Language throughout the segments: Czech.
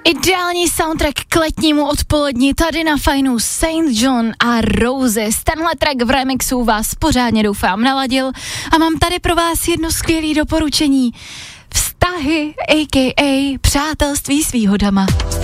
Ideální soundtrack k letnímu odpolední tady na Fajnu Saint John a Roses. Tenhle track v remixu vás pořádně doufám naladil a mám tady pro vás jedno skvělé doporučení. Vztahy, a.k.a. přátelství s výhodama.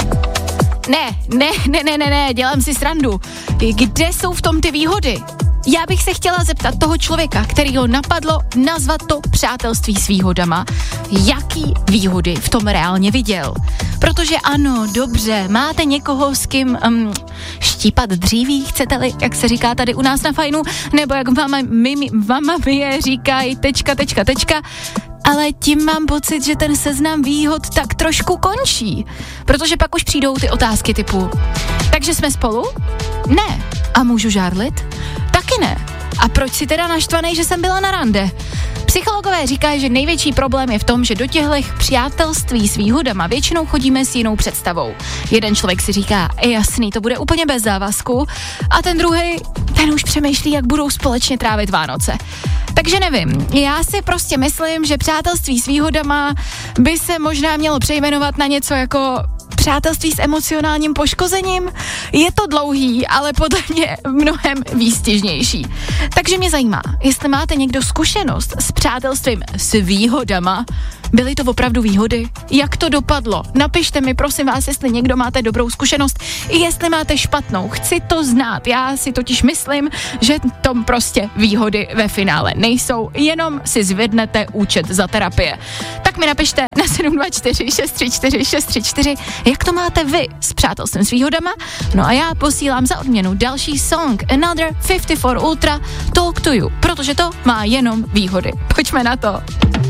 Ne, dělám si srandu. Kde jsou v tom ty výhody? Já bych se chtěla zeptat toho člověka, který ho napadlo nazvat to přátelství s výhodama, jaký výhody v tom reálně viděl. Protože ano, dobře, máte někoho, s kým štípat dříví, chcete-li, jak se říká tady u nás na Fajnu, nebo jak mama mi říkají tečka, ale tím mám pocit, že ten seznam výhod tak trošku končí, protože pak už přijdou ty otázky typu, takže jsme spolu? Ne. A můžu žárlit? Taky ne. A proč si teda naštvanej, že jsem byla na rande? Psychologové říkají, že největší problém je v tom, že do těchto přátelství s výhodama většinou chodíme s jinou představou. Jeden člověk si říká, jasný, to bude úplně bez závazku, a ten druhý, ten už přemýšlí, jak budou společně trávit Vánoce. Takže nevím, já si prostě myslím, že přátelství s výhodama by se možná mělo přejmenovat na něco jako přátelství s emocionálním poškozením. Je to dlouhý, ale podle mě mnohem výstižnější. Takže mě zajímá, jestli máte někdo zkušenost s přátelstvím s výhodama. Byly to opravdu výhody? Jak to dopadlo? Napište mi, prosím vás, jestli někdo máte dobrou zkušenost, i jestli máte špatnou. Chci to znát. Já si totiž myslím, že tom prostě výhody ve finále nejsou, jenom si zvednete účet za terapie. Tak mi napište na 724 634 634, jak to máte vy s přátelstvím s výhodama. No a já posílám za odměnu další song Another 54 Ultra Talk to You, protože to má jenom výhody. Pojďme na to.